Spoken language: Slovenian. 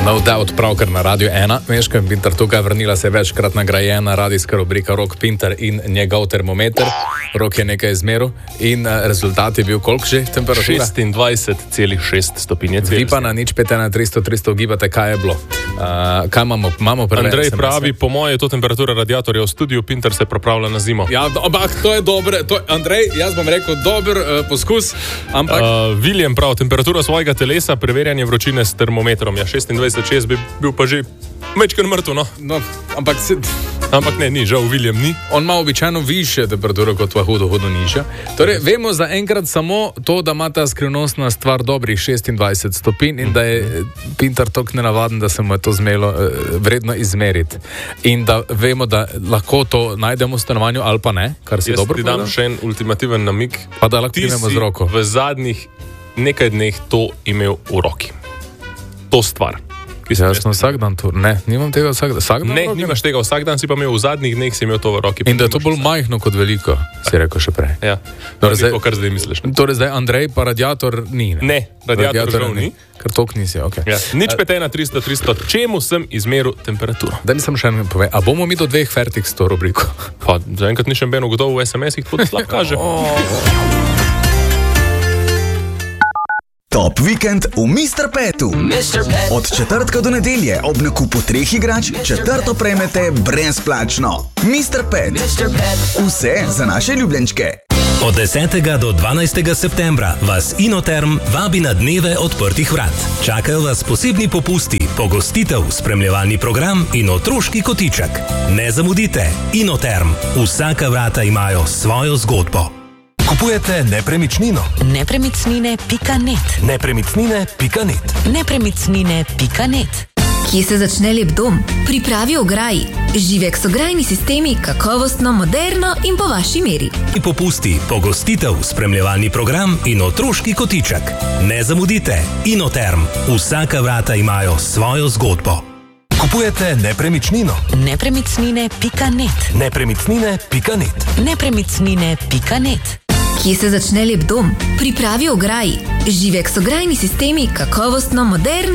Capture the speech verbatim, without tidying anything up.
No, da odpravkar na Radio ena. Meško in Pintar tukaj, vrnila se večkrat nagrajena radijska rubrika Rok Pintar in njegov termometer. Rok je nekaj izmeril in uh, rezultat je bil koliko že? Temperatura? šestindvajset celih šest stopinje Celzija. Vi pa na nič pet ena tristo tristo ugibate, kaj je bilo. Uh, kaj imamo? Imamo prve Andrej S M S-e? pravi, po moje je to temperatura radiatorja v studiu, Pintar se pripravlja na zimo. Ja, ampak to je dobre. To, Andrej, jaz bom rekel, dober uh, poskus, ampak... Uh, William pravi, temperatura svojega telesa, preverjanje vročine s termometrom. Ja, šestindvajset šest bi bil pa že mečken mrtev, no. No, ampak... Se... Ampak ne, ni, žal William ni. On ima običajno više temperaturo kot pa hudo, hudo nižja. Torej, vemo za enkrat samo to, da ima ta skrivnostna stvar dobrih šestindvajset stopinj in da je Pintar toliko nenavaden, da se mu je to zmelo eh, vredno izmeriti. In da vemo, da lahko to najdemo v stanovanju ali pa ne, kar si Jaz dobro ti dam povedal. še en ultimativen namig. Pa da lahko Ti primemo si z roko. v zadnjih nekaj dneh to imel v roki. To stvar. Jaz sem vsak dan tu. Ne, nimam tega vsak, vsak dan. Ne, v roki? nimaš tega vsak dan, si pa imel v zadnjih dneh si imel to v roki. In da je to bolj majhno kot veliko, si rekel še prej. Ja, Torej, zdaj- to, kar zdaj misliš. Ne, Torej zdaj Andrej pa radiator ni. Ne, ne radiator žal ni. Ker tok nisi, ok. Ja. Nič pet ena tristo tristo, čemu sem izmeril temperaturo? Da mi sem še en povej, a bomo mi do dveh fertik s to rubriko? Pa zaenkrat nisem bil gotovo v es em esih, tako da slab kaže. Top vikend v mister Petu. Od četrtka do nedelje ob nakupu treh igrač četrto prejmete brezplačno. mister Pet. Vse za naše ljubljenčke. Od desetega do dvanajstega septembra vas Inoterm vabi na dneve odprtih vrat. Čakajo vas posebni popusti, pogostitev, spremljevalni program in otroški kotiček. Ne zamudite, Inoterm. Vsaka vrata imajo svojo zgodbo. Kupujete nepremičnino? Nepremičnine pika net. Nepremičnine pika net. Nepremičnine pika net. Kje se začne lep dom? Pripravi ograji. Živek ograjni sistemi, kakovostno, moderno in po vaši meri. Popusti, pogostitev, spremljevalni program in otroški kotiček. Ne zamudite, Inoterm. Vsaka vrata imajo svojo zgodbo. Kupujete nepremičnino? Nepremičnine pika net. Nepremičnine pika net. Nepremičnine pika net. Kje se začne lep dom? Pripravi ograji. Živek ograjni sistemi, kakovostno, moderno